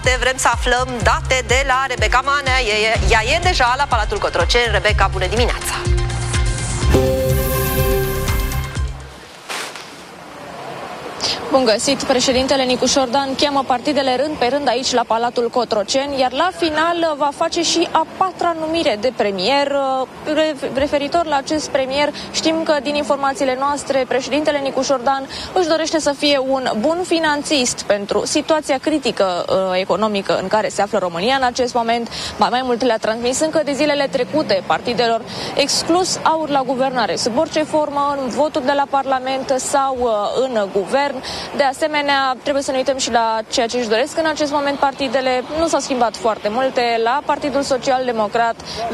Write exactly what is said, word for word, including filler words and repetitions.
date, vrem să aflăm date de la Rebecca Manea. Ea e deja la Palatul Cotroceni. Rebecca, bună dimineața! Bun găsit! Președintele Nicu Șordan cheamă partidele rând pe rând aici la Palatul Cotroceni, iar la final va face și a patra numire de premier. Referitor la acest premier, știm că din informațiile noastre, președintele Nicu Șordan își dorește să fie un bun finanțist pentru situația critică uh, economică în care se află România în acest moment. Ba mai mult le-a transmis încă de zilele trecute partidelor exclus aur la guvernare, sub orice formă, în voturi de la Parlament sau uh, în guvern. De asemenea, trebuie să ne uităm și la ceea ce își doresc în acest moment partidele. Nu s-au schimbat foarte multe. La Partidul Social Democrat